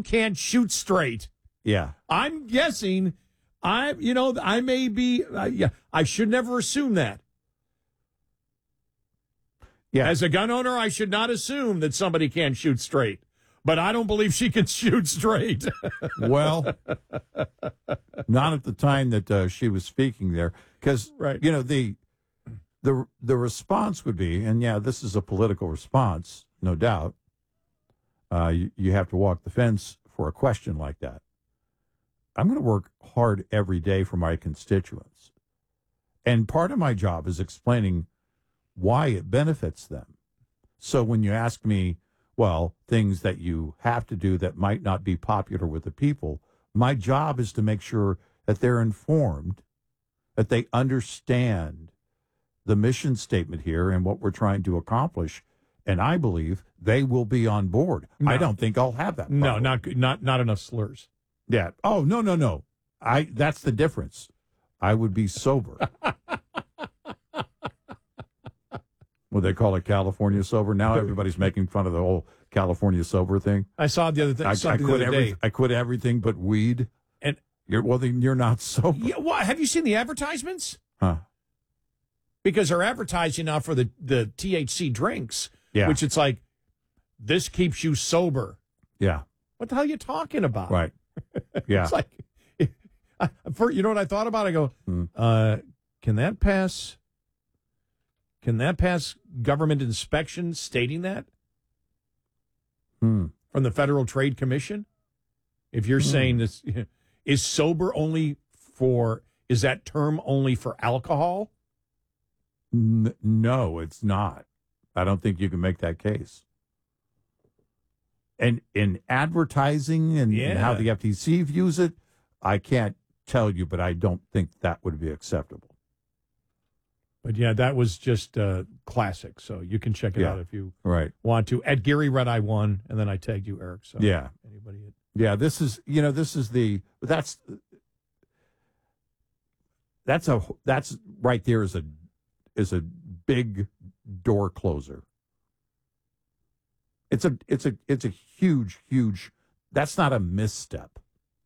can't shoot straight. Yeah. I'm guessing. I may be. I should never assume that. Yeah. As a gun owner, I should not assume that somebody can't shoot straight. But I don't believe she can shoot straight. Well, not at the time that she was speaking there, because Right. the response would be, and this is a political response, no doubt. You have to walk the fence for a question like that. I'm going to work hard every day for my constituents, and part of my job is explaining why it benefits them. So when you ask me, well, things that you have to do that might not be popular with the people, my job is to make sure that they're informed, that they understand the mission statement here and what we're trying to accomplish. And I believe they will be on board. No. I don't think I'll have that No, problem. not enough slurs. Yeah. Oh, no. That's the difference. I would be sober. What they call it, California sober. Now everybody's making fun of the whole California sober thing. I saw the other thing. I quit everything but weed. And then you're not sober. yeah, what, have you seen the advertisements? Huh. Because they're advertising now for the THC drinks, Yeah. which it's like, this keeps you sober. Yeah. What the hell are you talking about? Right. Yeah. It's like, you know what I thought about? I go, can that pass? Can that pass government inspection stating that from the Federal Trade Commission? If you're saying this, is sober only is that term only for alcohol? No, it's not. I don't think you can make that case. And in advertising and how the FTC views it, I can't tell you, but I don't think that would be acceptable. But that was just classic. So you can check it out if you want to. At Gary Red Eye 1, and then I tagged you, Eric. So anybody? This is that's right there is a big door closer. It's a huge. That's not a misstep.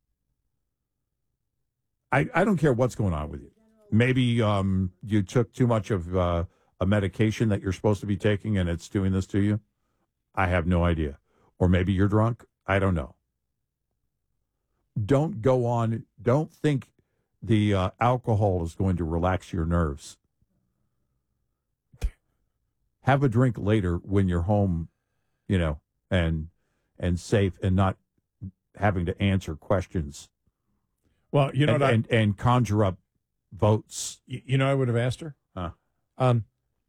I don't care what's going on with you. Maybe you took too much of a medication that you're supposed to be taking and it's doing this to you. I have no idea. Or maybe you're drunk. I don't know. Don't go on. Don't think the alcohol is going to relax your nerves. Have a drink later when you're home, and safe and not having to answer questions. Well, and conjure up votes. I would have asked her. Huh.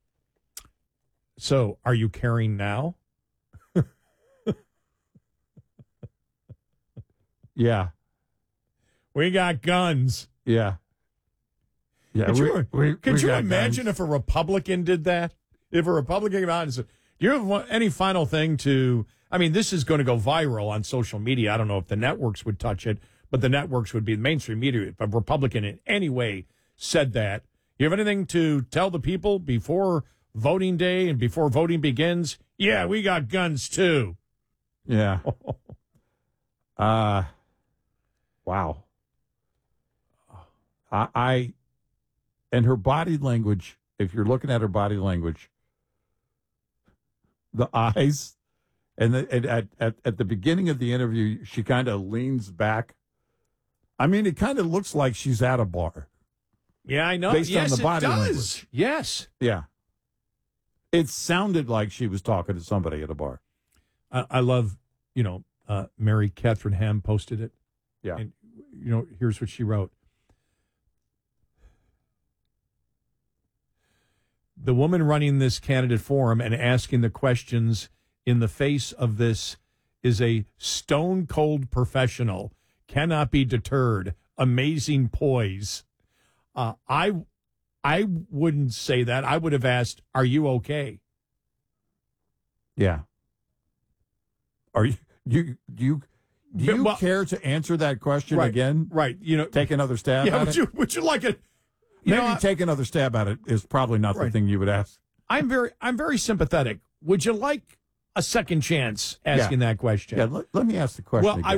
So, are you carrying now? Yeah. We got guns. Yeah. Yeah. Could you imagine if a Republican did that? If a Republican came out and said, do you have any final thing to... I mean, this is going to go viral on social media. I don't know if the networks would touch it, but the networks would be the mainstream media. If a Republican in any way said that, you have anything to tell the people before voting day and before voting begins? Yeah, we got guns too. Yeah. Wow. And her body language, if you're looking at her body language, the eyes, and at the beginning of the interview, she kind of leans back. I mean, it kind of looks like she's at a bar. Yeah, I know. Based on the body language. Does. Yes. Yeah. It sounded like she was talking to somebody at a bar. I love, Mary Catherine Ham posted it. Yeah. And, here's what she wrote. The woman running this candidate forum and asking the questions in the face of this is a stone cold professional, cannot be deterred, amazing poise. I wouldn't say that. I would have asked, are you okay? Yeah. Are you care to answer that question again? Right. Take another stab at it? Would you like it? Maybe take another stab at it is probably not the thing you would ask. I'm very sympathetic. Would you like a second chance asking that question? Yeah, let me ask the question again.